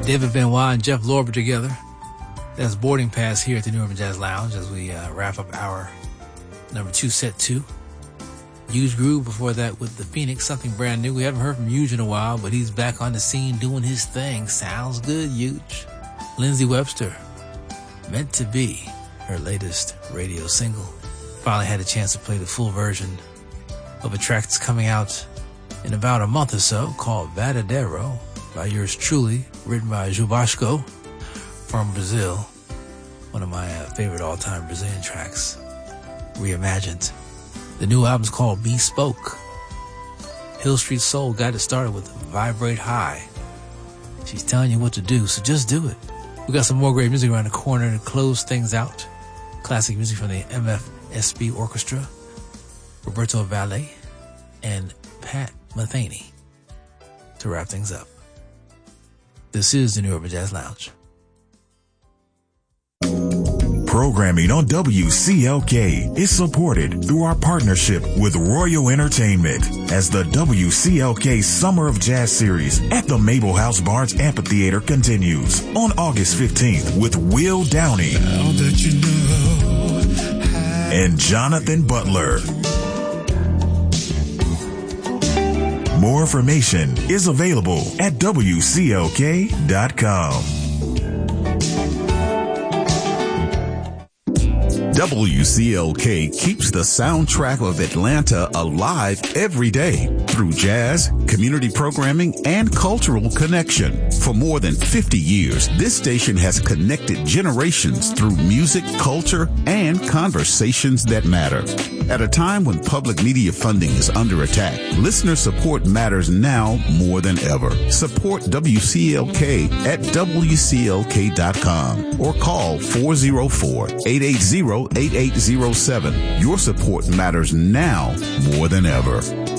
David Benoit and Jeff Lorber together. That's Boarding Pass here at the New Urban Jazz Lounge as we wrap up our number 2, set 2. Huge Groove before that with the Phoenix, something brand new. We haven't heard from Huge in a while, but he's back on the scene doing his thing. Sounds good, Huge. Lindsey Webster, Meant to Be, her latest radio single. Finally had a chance to play the full version of a track that's coming out in about a month or so called Verdadeiro by yours truly, written by Jubasco from Brazil. One of my favorite all-time Brazilian tracks, reimagined. The new album's called Bespoke. Hill Street Soul got it started with Vibrate High. She's telling you what to do, so just do it. We got some more great music around the corner to close things out. Classic music from the MFSB Orchestra, Roberto Valle, and Pat Metheny to wrap things up. This is the New Urban Jazz Lounge. Programming on WCLK is supported through our partnership with Royal Entertainment as the WCLK Summer of Jazz Series at the Mabel House Barnes Amphitheater continues on August 15th with Will Downey and Jonathan Butler. More information is available at WCLK.com. WCLK keeps the soundtrack of Atlanta alive every day through jazz, community programming, and cultural connection. For more than 50 years, this station has connected generations through music, culture, and conversations that matter. At a time when public media funding is under attack, listener support matters now more than ever. Support WCLK at WCLK.com or call 404-880-8807. Your support matters now more than ever.